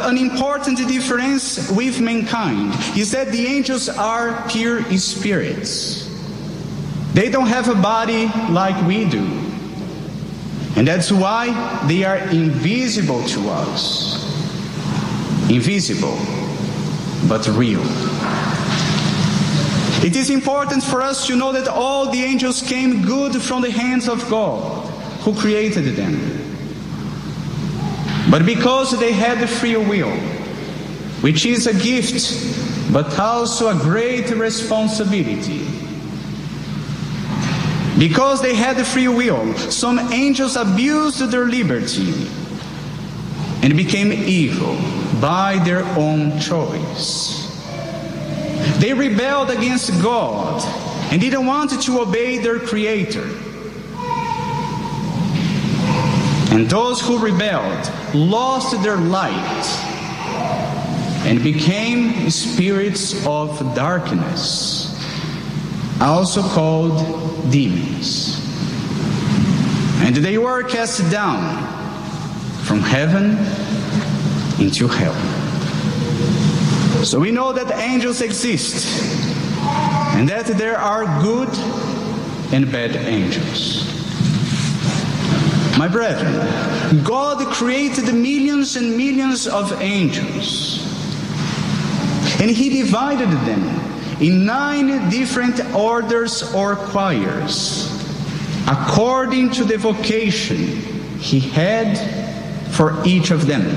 an important difference with mankind is that the angels are pure spirits. They don't have a body like we do. And that's why they are invisible to us. Invisible, but real. It is important for us to know that all the angels came good from the hands of God, who created them. But because they had free will, which is a gift, but also a great responsibility. Because they had free will, some angels abused their liberty and became evil by their own choice. They rebelled against God and didn't want to obey their Creator. And those who rebelled lost their light and became spirits of darkness, also called demons. And they were cast down from heaven into hell. So we know that angels exist, and that there are good and bad angels. My brethren, God created millions and millions of angels, and He divided them in 9 different orders or choirs, according to the vocation He had for each of them.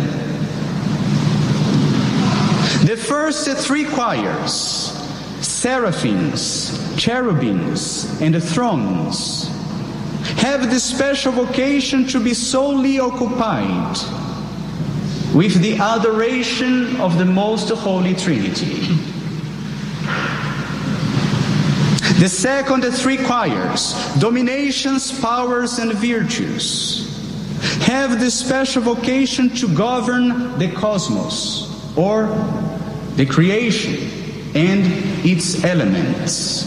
The first 3 choirs, seraphims, cherubims, and thrones, have the special vocation to be solely occupied with the adoration of the Most Holy Trinity. The second 3 choirs, dominations, powers, and virtues, have the special vocation to govern the cosmos, or the creation and its elements.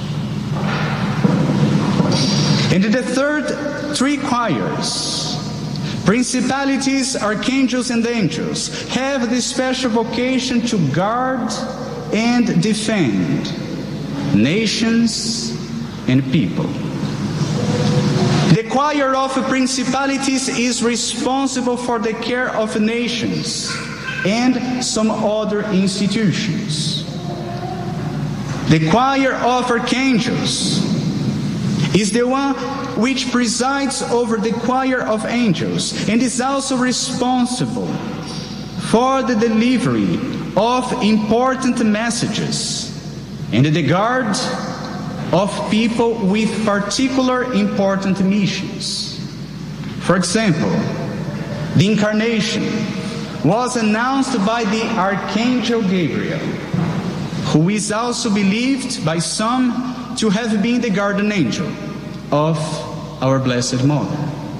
And the third 3 choirs, principalities, archangels, and angels, have the special vocation to guard and defend nations and people. The choir of principalities is responsible for the care of nations and some other institutions. The choir of archangels is the one which presides over the choir of angels and is also responsible for the delivery of important messages and the guard of people with particular important missions. For example, the Incarnation was announced by the Archangel Gabriel, who is also believed by some to have been the guardian angel of our Blessed Mother.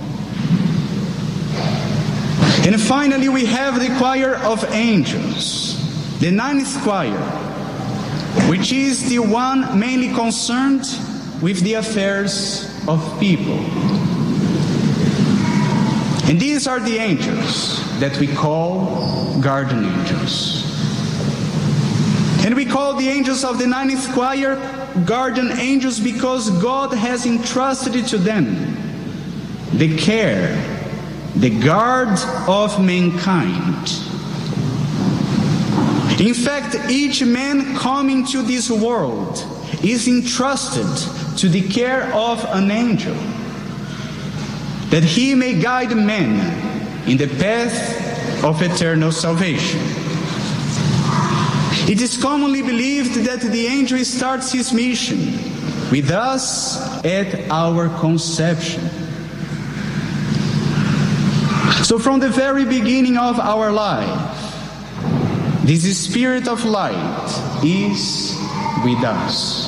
And finally, we have the choir of angels, the 9th choir, which is the one mainly concerned with the affairs of people. And these are the angels that we call guardian angels. And we call the angels of the 9th choir guardian angels because God has entrusted to them the care, the guard of mankind. In fact, each man coming to this world is entrusted to the care of an angel, that he may guide men in the path of eternal salvation. It is commonly believed that the angel starts his mission with us at our conception. So from the very beginning of our life, this Spirit of light is with us.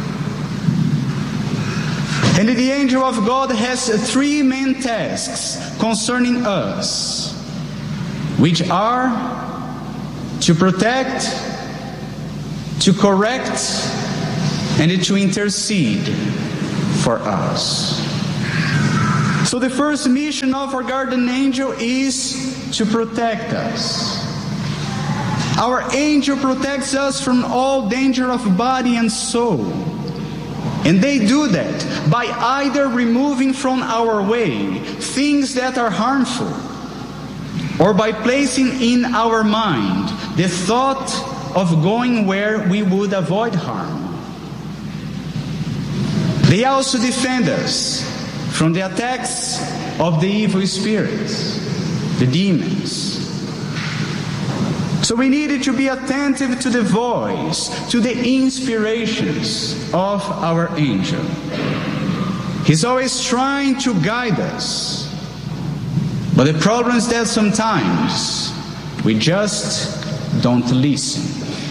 And the angel of God has 3 main tasks concerning us, which are to protect, to correct, and to intercede for us. So the first mission of our guardian angel is to protect us. Our angel protects us from all danger of body and soul. And they do that by either removing from our way things that are harmful, or by placing in our mind the thought of going where we would avoid harm. They also defend us from the attacks of the evil spirits, the demons. So we needed to be attentive to the voice, to the inspirations of our angel. He's always trying to guide us. But the problem is that sometimes we just don't listen.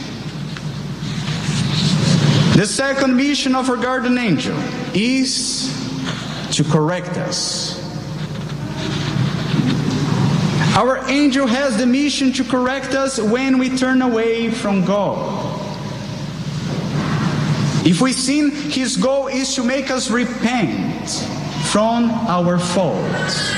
The second mission of our guardian angel is to correct us. Our angel has the mission to correct us when we turn away from God. If we sin, his goal is to make us repent from our faults.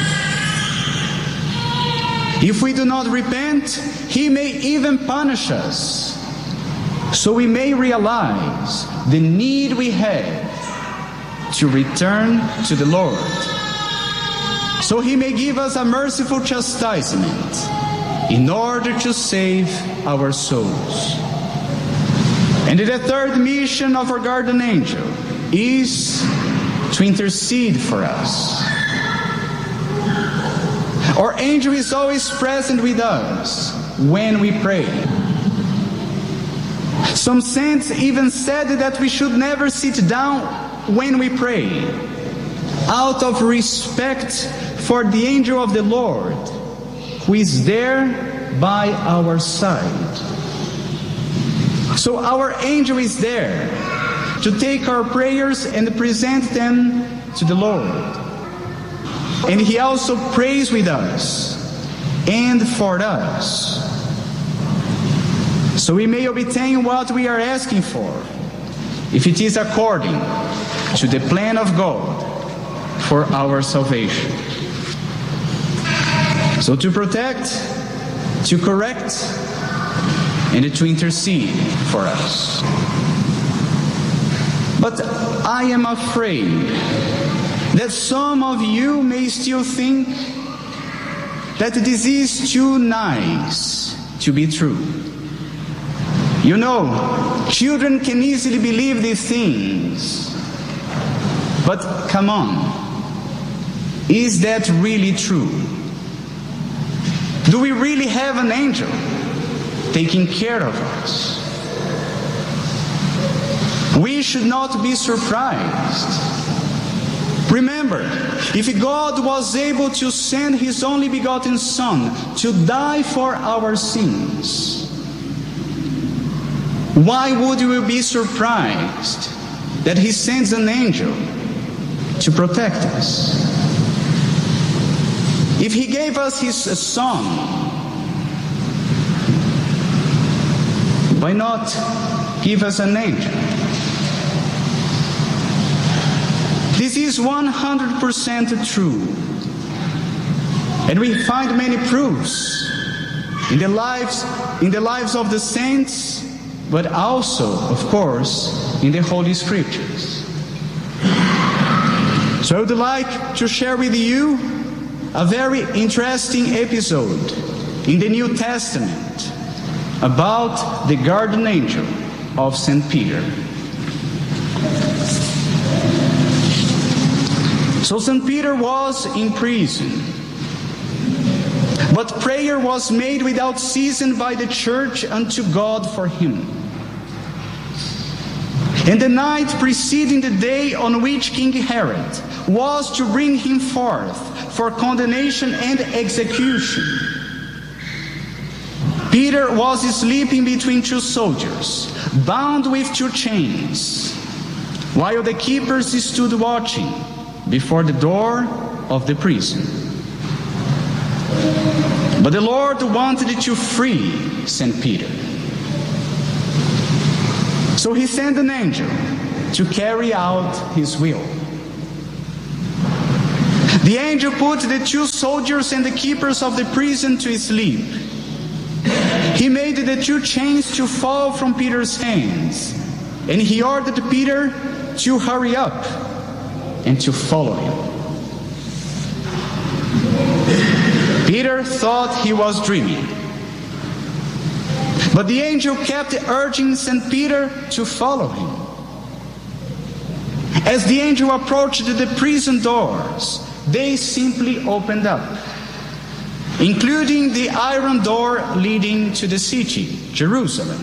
If we do not repent, he may even punish us, so we may realize the need we have to return to the Lord. So he may give us a merciful chastisement in order to save our souls. And the third mission of our guardian angel is to intercede for us. Our angel is always present with us when we pray. Some saints even said that we should never sit down when we pray, out of respect for the angel of the Lord, who is there by our side. So our angel is there to take our prayers and present them to the Lord. And he also prays with us and for us, so we may obtain what we are asking for, if it is according to the plan of God for our salvation. So to protect, to correct, and to intercede for us. But I am afraid that some of you may still think that this is too nice to be true. You know, children can easily believe these things. But come on, is that really true? Do we really have an angel taking care of us? We should not be surprised. Remember, if God was able to send his only begotten Son to die for our sins, why would we be surprised that he sends an angel to protect us? If he gave us his Son, why not give us an angel? This is 100% true. And we find many proofs in the lives of the saints, but also, of course, in the Holy Scriptures. So I would like to share with you a very interesting episode in the New Testament about the guardian angel of St. Peter. So St. Peter was in prison, but prayer was made without ceasing by the church unto God for him. And the night preceding the day on which King Herod was to bring him forth for condemnation and execution, Peter was sleeping between two soldiers, bound with two chains, while the keepers stood watching before the door of the prison. But the Lord wanted to free St. Peter. So he sent an angel to carry out his will. The angel put the two soldiers and the keepers of the prison to sleep. He made the two chains to fall from Peter's hands, and he ordered Peter to hurry up and to follow him. Peter thought he was dreaming, but the angel kept urging St. Peter to follow him. As the angel approached the prison doors, they simply opened up, including the iron door leading to the city, Jerusalem.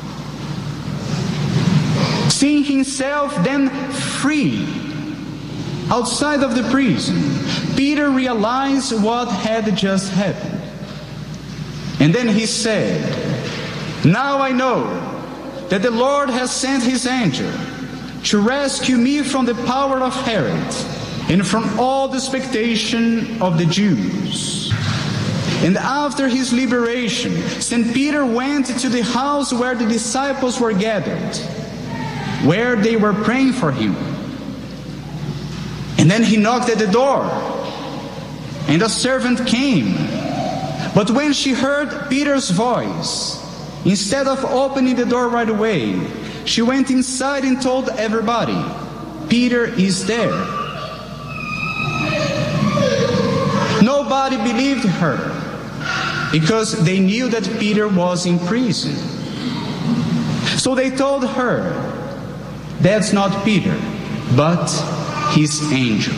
Seeing himself then free outside of the prison, Peter realized what had just happened. And then he said, "Now I know that the Lord has sent his angel to rescue me from the power of Herod and from all the expectation of the Jews." And after his liberation, St. Peter went to the house where the disciples were gathered, where they were praying for him. And then he knocked at the door, and a servant came. But when she heard Peter's voice, instead of opening the door right away, she went inside and told everybody, "Peter is there." Nobody believed her, because they knew that Peter was in prison. So they told her, "That's not Peter, but his angel."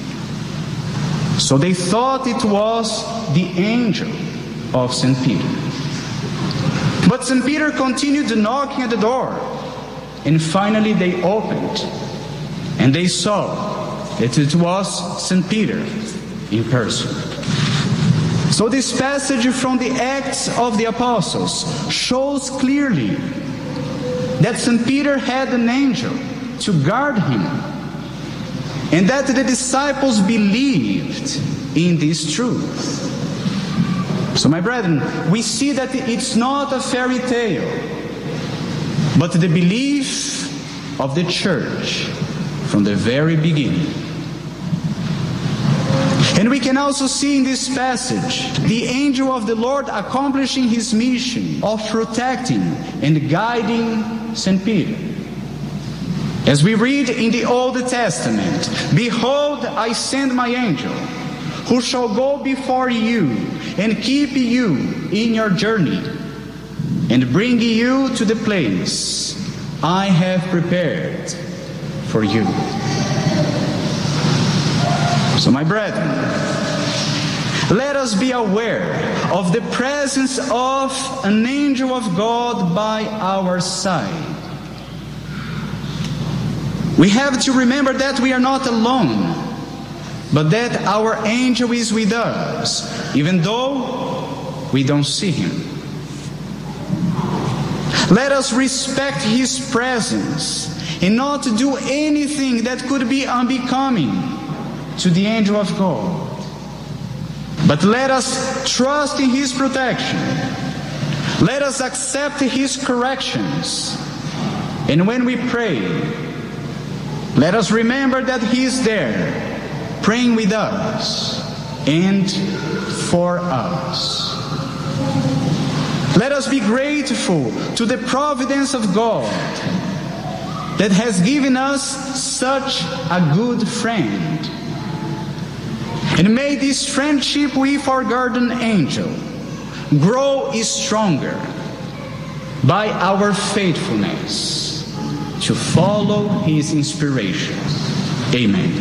So they thought it was the angel of St. Peter. But St. Peter continued knocking at the door, and finally they opened, and they saw that it was St. Peter in person. So this passage from the Acts of the Apostles shows clearly that St. Peter had an angel to guard him, and that the disciples believed in this truth. So my brethren, we see that it's not a fairy tale, but the belief of the church from the very beginning. And we can also see in this passage the angel of the Lord accomplishing his mission of protecting and guiding St. Peter. As we read in the Old Testament, "Behold, I send my angel, who shall go before you and keep you in your journey, and bring you to the place I have prepared for you." So my brethren, let us be aware of the presence of an angel of God by our side. We have to remember that we are not alone, but that our angel is with us, even though we don't see him. Let us respect his presence and not do anything that could be unbecoming to the angel of God. But let us trust in his protection. Let us accept his corrections. And when we pray, let us remember that he is there, praying with us and for us. Let us be grateful to the providence of God that has given us such a good friend. And may this friendship with our guardian angel grow stronger by our faithfulness to follow his inspiration. Amen.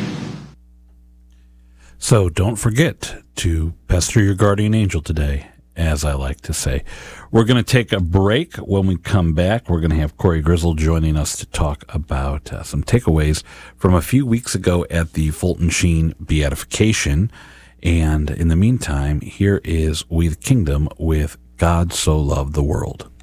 So don't forget to pester your guardian angel today, as I like to say. We're going to take a break. When we come back, we're going to have Corey Grizzle joining us to talk about some takeaways from a few weeks ago at the Fulton Sheen Beatification. And in the meantime, here is We the Kingdom with God So Loved the World.